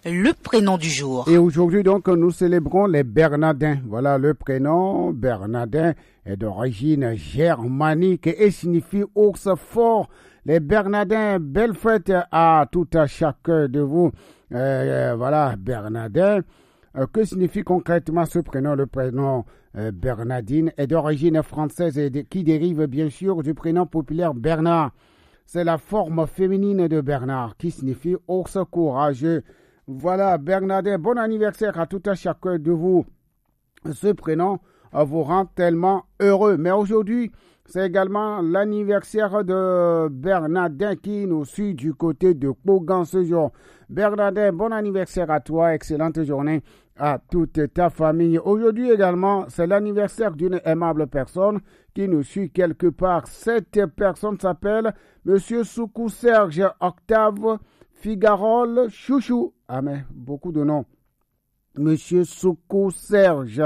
le prénom du jour. Et aujourd'hui, donc, nous célébrons les Bernardins. Voilà, le prénom Bernardin est d'origine germanique et signifie ours fort. Les Bernardins, belle fête à tout à chacun de vous. Voilà, Bernardin. Que signifie concrètement ce prénom? Le prénom Bernardine est d'origine française et qui dérive bien sûr du prénom populaire Bernard. C'est la forme féminine de Bernard qui signifie ours courageux. Voilà, Bernardin, bon anniversaire à tout à chacun de vous. Ce prénom vous rend tellement heureux. Mais aujourd'hui, c'est également l'anniversaire de Bernardin qui nous suit du côté de Kogan ce jour. Bernardin, bon anniversaire à toi, excellente journée à toute ta famille. Aujourd'hui également, c'est l'anniversaire d'une aimable personne qui nous suit quelque part. Cette personne s'appelle Monsieur Soukou Serge Octave Figarol Chouchou. Ah mais beaucoup de noms. Monsieur Soukou Serge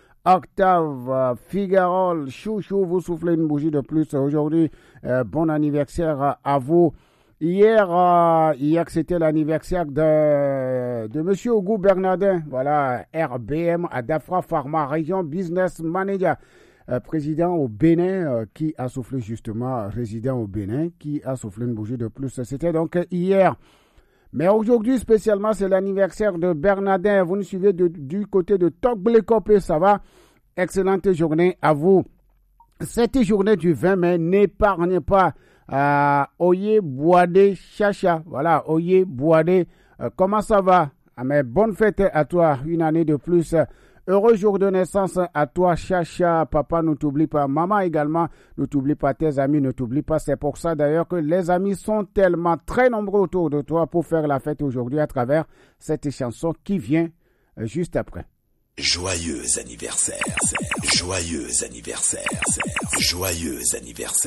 Octave Figarol Chouchou, vous soufflez une bougie de plus aujourd'hui. Bon anniversaire à vous. Hier c'était l'anniversaire de Monsieur Ougou Bernardin. Voilà, RBM à Dafra Pharma, région business manager. Président au Bénin, qui a soufflé justement, résident au Bénin, qui a soufflé une bougie de plus. C'était donc hier. Mais aujourd'hui, spécialement, c'est l'anniversaire de Bernardin. Vous nous suivez du côté de Togblekopé, ça va? Excellente journée à vous. Cette journée du 20 mai, n'épargnez pas Oye Boade Chacha. Voilà, Oye Boade. Comment ça va? Mais bonne fête à toi, une année de plus. Heureux jour de naissance à toi, Chacha. Papa, ne t'oublie pas. Maman également, ne t'oublie pas. Tes amis, ne t'oublie pas. C'est pour ça d'ailleurs que les amis sont tellement très nombreux autour de toi pour faire la fête aujourd'hui à travers cette chanson qui vient juste après. Joyeux anniversaire. Joyeux anniversaire. Joyeux anniversaire.